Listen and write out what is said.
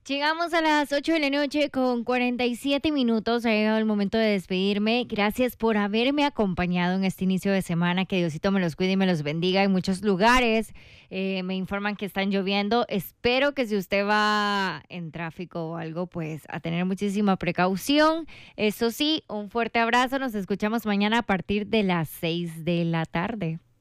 Llegamos a las 8 de la noche con 47 minutos. Ha llegado el momento de despedirme. Gracias por haberme acompañado en este inicio de semana. Que Diosito me los cuide y me los bendiga. En muchos lugares me informan que están lloviendo. Espero que si usted va en tráfico o algo, pues a tener muchísima precaución. Eso sí, un fuerte abrazo. Nos escuchamos mañana a partir de las 6 de la tarde.